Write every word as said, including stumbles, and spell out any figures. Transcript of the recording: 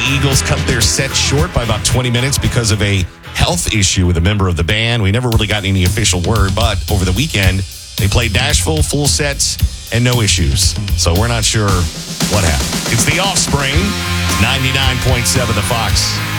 Eagles cut their set short by about twenty minutes because of a health issue with a member of the band. We never really got any official word, but over the weekend, they played Nashville, full sets, and no issues. So we're not sure what happened. It's The Offspring, ninety-nine point seven The Fox.